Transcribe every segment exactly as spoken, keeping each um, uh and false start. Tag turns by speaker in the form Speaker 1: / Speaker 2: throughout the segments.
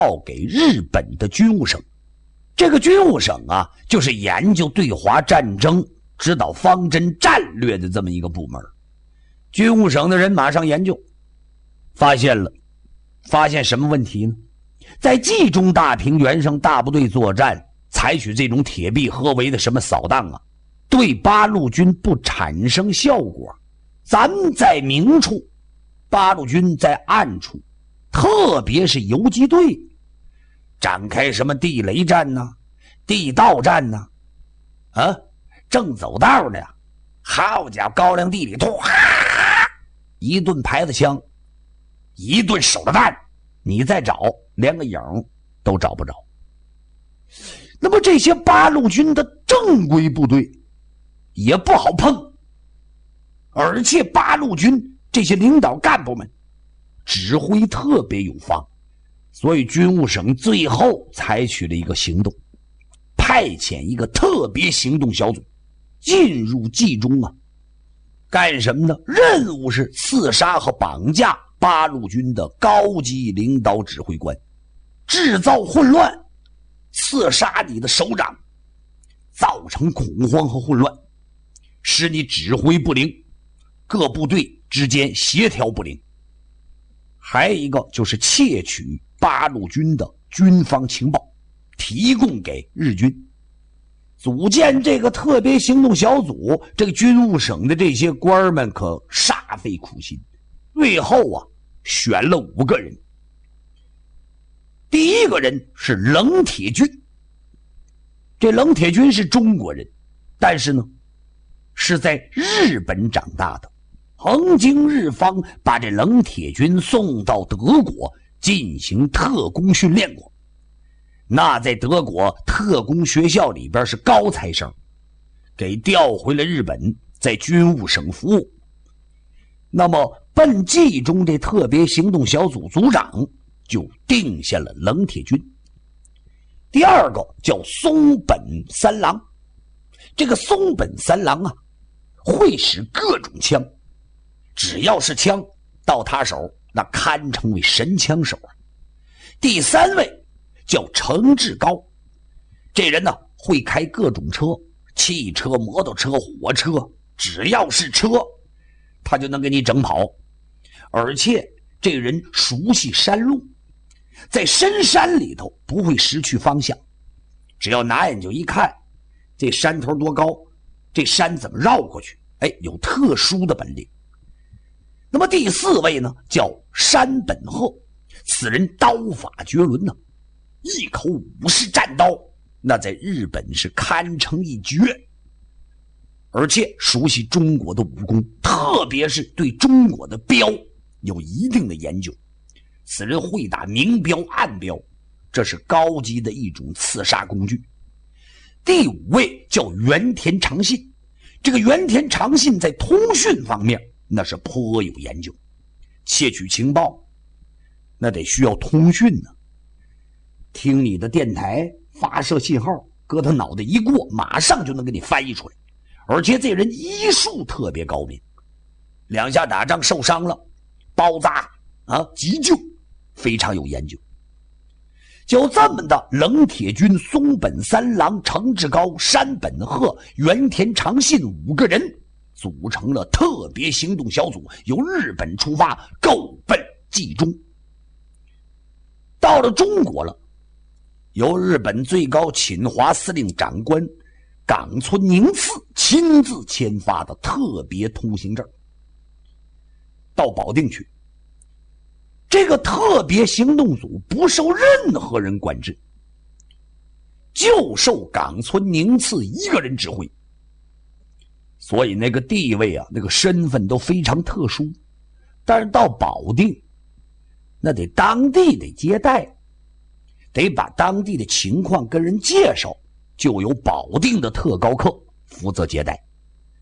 Speaker 1: 报给日本的军务省。这个军务省啊，就是研究对华战争、指导方针战略的这么一个部门。军务省的人马上研究，发现了，发现什么问题呢？在冀中大平原上大部队作战，采取这种铁壁合围的什么扫荡啊，对八路军不产生效果。咱们在明处，八路军在暗处，特别是游击队展开什么地雷战呢、地道战呢、啊，正走道呢，好家伙，高粱地里突一顿排子枪，一顿手榴弹，你再找连个影都找不着。那么这些八路军的正规部队也不好碰，而且八路军这些领导干部们指挥特别有方，所以军务省最后采取了一个行动，派遣一个特别行动小组进入冀中啊，干什么呢？任务是刺杀和绑架八路军的高级领导指挥官，制造混乱，刺杀你的首长，造成恐慌和混乱，使你指挥不灵，各部队之间协调不灵。还有一个就是窃取八路军的军方情报，提供给日军。组建这个特别行动小组，这个军务省的这些官们可煞费苦心，最后啊选了五个人。第一个人是冷铁军，这冷铁军是中国人，但是呢是在日本长大的，曾经日方把这冷铁军送到德国进行特工训练过，那在德国特工学校里边是高材生，给调回了日本，在军务省服务。那么奔冀中这特别行动小组组长就定下了冷铁军。第二个叫松本三郎，这个松本三郎啊会使各种枪，只要是枪到他手那堪称为神枪手啊。第三位叫程志高，这人呢会开各种车，汽车、摩托车、火车，只要是车他就能给你整跑。而且这个人熟悉山路，在深山里头不会失去方向，只要拿眼就一看这山头多高，这山怎么绕过去，哎，有特殊的本领。那么第四位呢叫山本鹤，此人刀法绝伦呢，一口武士战刀，那在日本是堪称一绝，而且熟悉中国的武功，特别是对中国的镖有一定的研究。此人会打明镖暗镖，这是高级的一种刺杀工具。第五位叫原田长信，这个原田长信在通讯方面那是颇有研究，窃取情报那得需要通讯呢，听你的电台发射信号，搁他脑袋一过，马上就能给你翻译出来。而且这人医术特别高明，两下打仗受伤了，包扎啊，急救非常有研究。就这么的，冷铁军、松本三郎、程志高、山本鹤、原田长信五个人组成了特别行动小组，由日本出发，够奔冀中。到了中国了，由日本最高侵华司令长官冈村宁次亲自签发的特别通行证，到保定去。这个特别行动组不受任何人管制，就受冈村宁次一个人指挥，所以那个地位啊，那个身份都非常特殊。但是到保定那得当地得接待，得把当地的情况跟人介绍，就由保定的特高课负责接待。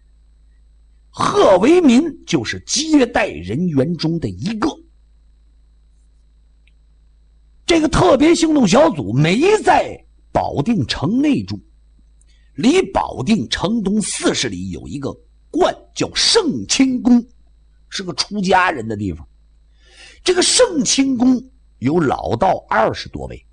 Speaker 1: 贺为民就是接待人员中的一个。这个特别行动小组没在保定城内住，离保定城东四十里有一个观叫圣清宫，是个出家人的地方。这个圣清宫有老道二十多位。